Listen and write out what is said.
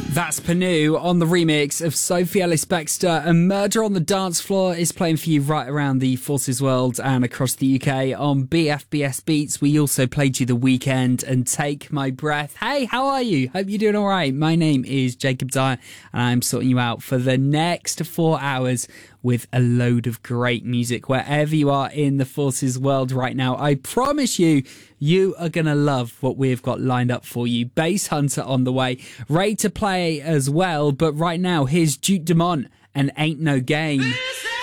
That's Panu on the remix of Sophie Ellis-Bextor, and Murder on the Dance Floor is playing for you right around the Forces World and across the UK on BFBS Beats. We also played you The Weekend and Take My Breath. Hey, how are you? Hope you're doing all right. My name is Jacob Dyer and I'm sorting you out for the next 4 hours with a load of great music wherever you are in the Forces world right now. I promise you, you are going to love what we've got lined up for you. Bass Hunter on the way, ready to play as well. But right now, here's Duke Dumont and Ain't No Game.